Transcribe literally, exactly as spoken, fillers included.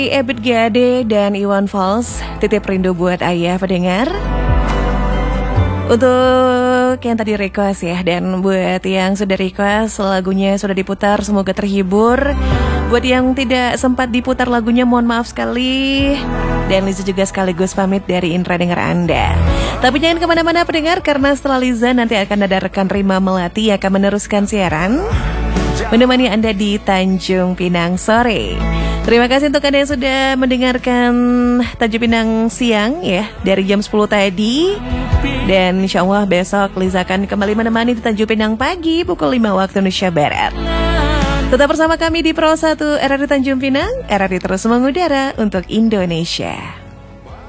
Ebit G A D dan Iwan Fals, titip rindu buat ayah pendengar. Untuk yang tadi request ya, dan buat yang sudah request lagunya sudah diputar, semoga terhibur. Buat yang tidak sempat diputar lagunya, mohon maaf sekali. Dan Liza juga sekaligus pamit dari Indra Dengar Anda. Tapi jangan kemana-mana pendengar, karena setelah Liza nanti akan ada rekan Rima Melati yang akan meneruskan siaran menemani Anda di Tanjung Pinang sore. Terima kasih untuk Anda yang sudah mendengarkan Tanjung Pinang siang ya, dari jam sepuluh tadi. Dan insya Allah besok Liza akan kembali menemani di Tanjung Pinang pagi pukul lima waktu Indonesia Barat. Tetap bersama kami di Pro satu R R I Tanjung Pinang, R R I terus mengudara untuk Indonesia.